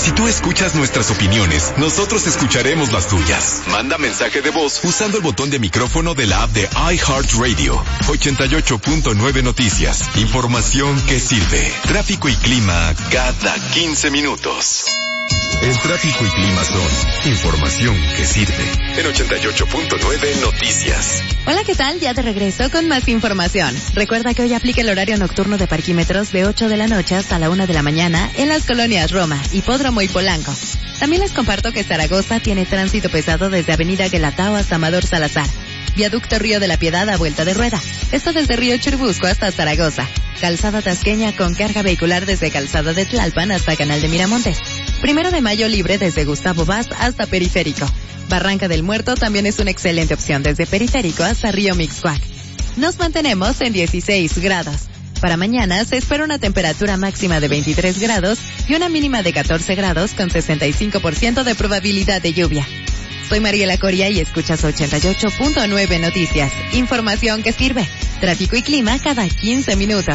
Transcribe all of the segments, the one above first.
Si tú escuchas nuestras opiniones, nosotros escucharemos las tuyas. Manda mensaje de voz usando el botón de micrófono de la app de iHeartRadio. 88.9 Noticias. Información que sirve. Tráfico y clima cada 15 minutos. El tráfico y clima son información que sirve. En 88.9 Noticias. Hola, ¿qué tal? Ya de regreso con más información. Recuerda que hoy aplica el horario nocturno de parquímetros de 8 de la noche hasta la 1 de la mañana en las colonias Roma, Hipódromo y Polanco. También les comparto que Zaragoza tiene tránsito pesado desde Avenida Guelatao hasta Amador Salazar. Viaducto Río de la Piedad a vuelta de rueda. Esto desde Río Churubusco hasta Zaragoza. Calzada Tasqueña con carga vehicular desde Calzada de Tlalpan hasta Canal de Miramontes. 1 de Mayo libre desde Gustavo Vaz hasta Periférico. Barranca del Muerto también es una excelente opción desde Periférico hasta Río Mixcoac. Nos mantenemos en 16 grados. Para mañana se espera una temperatura máxima de 23 grados y una mínima de 14 grados con 65% de probabilidad de lluvia. Soy Mariela Coria y escuchas 88.9 Noticias. Información que sirve. Tráfico y clima cada 15 minutos.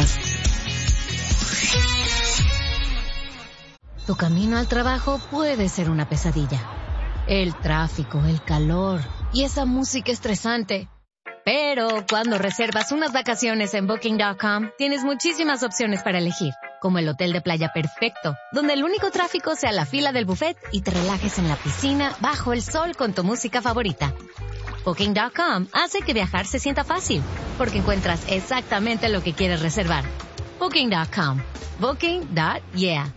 Tu camino al trabajo puede ser una pesadilla. El tráfico, el calor y esa música estresante. Pero cuando reservas unas vacaciones en Booking.com, tienes muchísimas opciones para elegir, como el hotel de playa perfecto, donde el único tráfico sea la fila del buffet y te relajes en la piscina bajo el sol con tu música favorita. Booking.com hace que viajar se sienta fácil, porque encuentras exactamente lo que quieres reservar. Booking.com. Booking.yeah.